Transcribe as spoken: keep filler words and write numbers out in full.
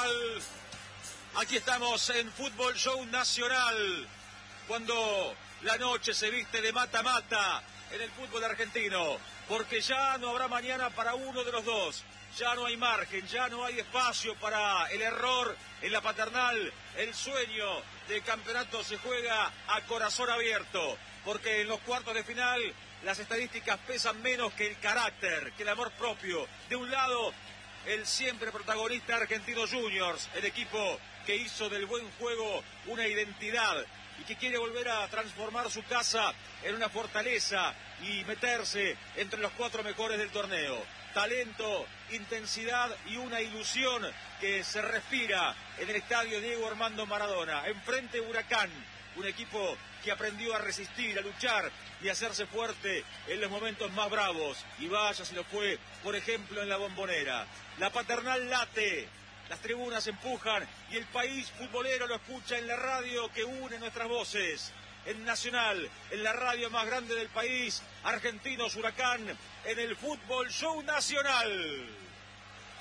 tal? Aquí estamos en Fútbol Show Nacional, cuando la noche se viste de mata-mata en el fútbol argentino, porque ya no habrá mañana para uno de los dos. Ya no hay margen, ya no hay espacio para el error en la paternal. El sueño del campeonato se juega a corazón abierto, porque en los cuartos de final las estadísticas pesan menos que el carácter, que el amor propio. De un lado, el siempre protagonista Argentino Juniors, el equipo que hizo del buen juego una identidad y que quiere volver a transformar su casa en una fortaleza y meterse entre los cuatro mejores del torneo. Talento, intensidad y una ilusión que se respira en el estadio Diego Armando Maradona. Enfrente Huracán, un equipo que aprendió a resistir, a luchar y a hacerse fuerte en los momentos más bravos. Y vaya si lo fue, por ejemplo, en la Bombonera. La paternal late, las tribunas empujan y el país futbolero lo escucha en la radio que une nuestras voces. En Nacional, en la radio más grande del país, Argentinos Huracán, en el Fútbol Show Nacional.